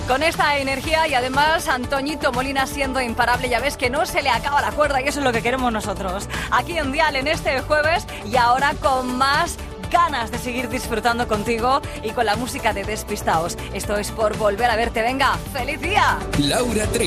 Con esta energía y además Antoñito Molina siendo imparable, ya ves que no se le acaba la cuerda y eso es lo que queremos nosotros. Aquí en Dial en este jueves y ahora con más ganas de seguir disfrutando contigo y con la música de Despistaos. Esto es por volver a verte. Venga, ¡feliz día! Laura Trilla.